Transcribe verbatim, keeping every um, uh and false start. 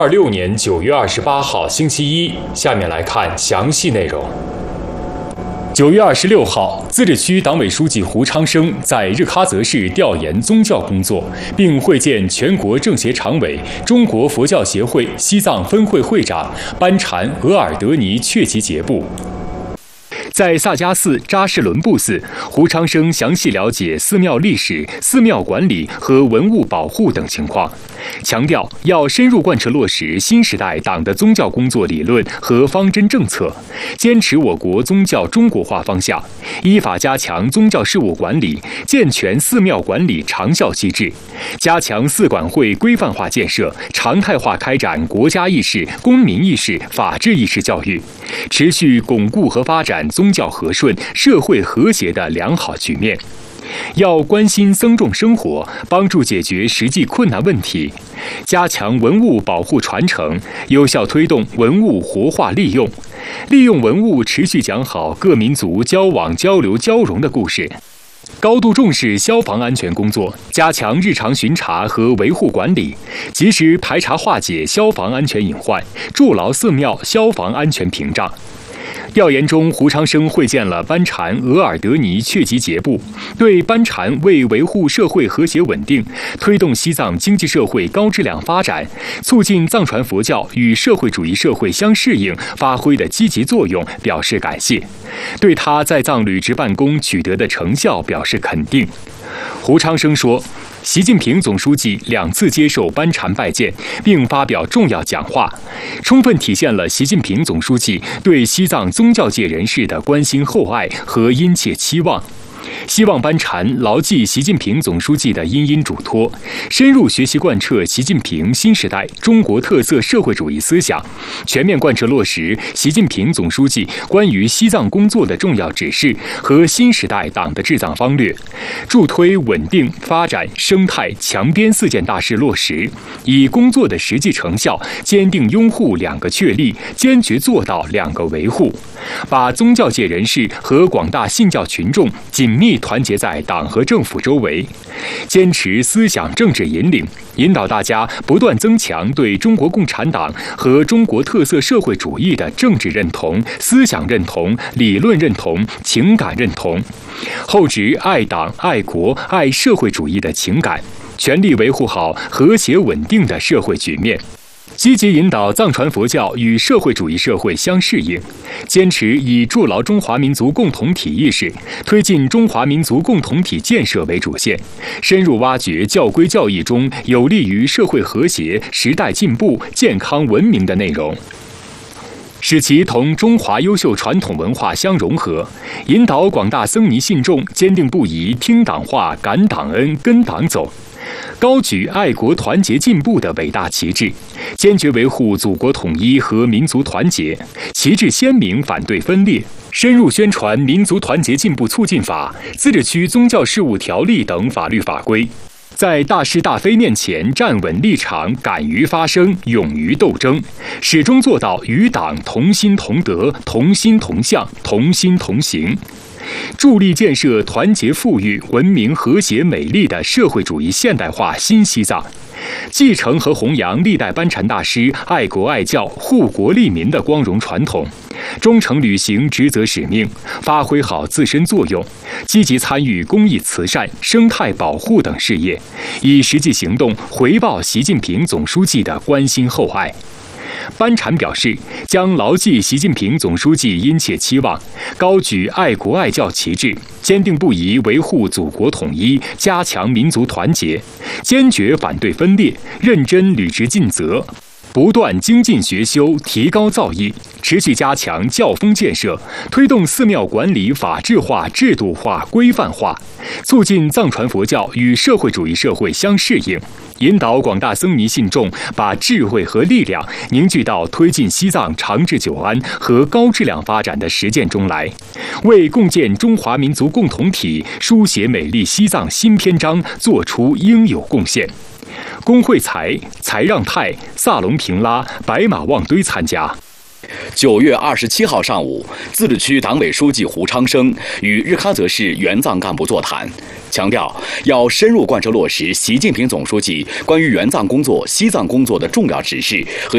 二六年九月二十八号星期一，下面来看详细内容。九月二十六号，自治区党委书记胡昌生在日喀则市调研宗教工作，并会见全国政协常委、中国佛教协会西藏分会会长班禅额尔德尼确吉杰布。在萨迦寺、扎什伦布寺，胡昌生详细了解寺庙历史、寺庙管理和文物保护等情况，强调要深入贯彻落实新时代党的宗教工作理论和方针政策，坚持我国宗教中国化方向，依法加强宗教事务管理，健全寺庙管理长效机制，加强寺管会规范化建设，常态化开展国家意识、公民意识、法治意识教育，持续巩固和发展宗教和顺、社会和谐的良好局面。要关心僧众生活，帮助解决实际困难问题，加强文物保护传承，有效推动文物活化利用，利用文物持续讲好各民族交往交流交融的故事。高度重视消防安全工作，加强日常巡查和维护管理，及时排查化解消防安全隐患，筑牢寺庙消防安全屏障。调研中，胡昌生会见了班禅额尔德尼确吉杰布，对班禅为维护社会和谐稳定、推动西藏经济社会高质量发展、促进藏传佛教与社会主义社会相适应发挥的积极作用表示感谢，对他在藏旅值办公取得的成效表示肯定。胡昌生说，习近平总书记两次接受班禅拜见，并发表重要讲话，充分体现了习近平总书记对西藏宗教界人士的关心厚爱和殷切期望。希望班禅牢记习近平总书记的殷殷嘱托，深入学习贯彻习近平新时代中国特色社会主义思想，全面贯彻落实习近平总书记关于西藏工作的重要指示和新时代党的治藏方略，助推稳定发展生态强边四件大事落实，以工作的实际成效坚定拥护两个确立，坚决做到两个维护，把宗教界人士和广大信教群众紧密团结在党和政府周围，坚持思想政治引领，引导大家不断增强对中国共产党和中国特色社会主义的政治认同、思想认同、理论认同、情感认同，厚植爱党、爱国、爱社会主义的情感，全力维护好和谐稳定的社会局面。积极引导藏传佛教与社会主义社会相适应，坚持以筑牢中华民族共同体意识、推进中华民族共同体建设为主线，深入挖掘教规教义中有利于社会和谐、时代进步、健康文明的内容，使其同中华优秀传统文化相融合，引导广大僧尼信众坚定不移听党话、感党恩、跟党走，高举爱国团结进步的伟大旗帜，坚决维护祖国统一和民族团结，旗帜鲜明反对分裂，深入宣传《民族团结进步促进法》、自治区宗教事务条例等法律法规，在大是大非面前站稳立场，敢于发声，勇于斗争，始终做到与党同心同德、同心同向、同心同行，助力建设团结富裕、文明和谐美丽的社会主义现代化新西藏，继承和弘扬历代班禅大师爱国爱教、护国利民的光荣传统，忠诚履行职责使命，发挥好自身作用，积极参与公益慈善、生态保护等事业，以实际行动回报习近平总书记的关心厚爱。班禅表示，将牢记习近平总书记殷切期望，高举爱国爱教旗帜，坚定不移维护祖国统一，加强民族团结，坚决反对分裂，认真履职尽责，不断精进学修，提高造诣，持续加强教风建设，推动寺庙管理法治化、制度化、规范化，促进藏传佛教与社会主义社会相适应，引导广大僧尼信众把智慧和力量凝聚到推进西藏长治久安和高质量发展的实践中来，为共建中华民族共同体、书写美丽西藏新篇章做出应有贡献。龚慧才、才让泰、萨隆平拉、白马旺堆参加。 九月二十七号上午，自治区党委书记胡昌生与日喀则市援藏干部座谈，强调要深入贯彻落实习近平总书记关于援藏工作、西藏工作的重要指示和